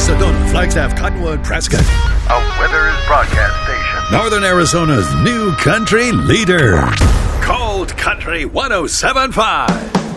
Sedona, Flagstaff, Cottonwood, Prescott. A Withers broadcast station. Northern Arizona's new country leader. Cold Country 107.5.